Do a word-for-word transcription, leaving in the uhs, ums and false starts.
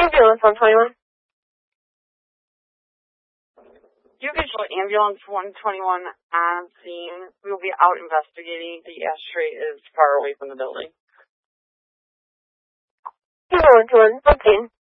Ambulance one twenty-one. You can show ambulance one twenty-one on scene. We will be out investigating. The ashtray is far away from the building. Ambulance one, one,